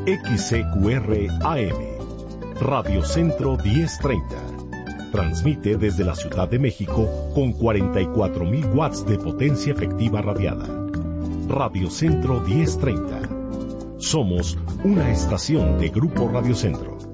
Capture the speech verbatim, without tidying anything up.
X C Q R A M, Radio Centro diez treinta. Transmite desde la Ciudad de México con cuarenta y cuatro mil watts de potencia efectiva radiada. Radio Centro diez treinta. Somos una estación de Grupo Radio Centro.